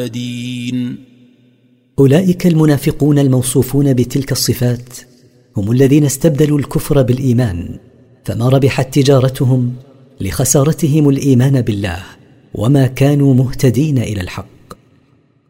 أولئك المنافقون الموصوفون بتلك الصفات هم الذين استبدلوا الكفر بالإيمان، فما ربحت تجارتهم لخسارتهم الإيمان بالله، وما كانوا مهتدين إلى الحق.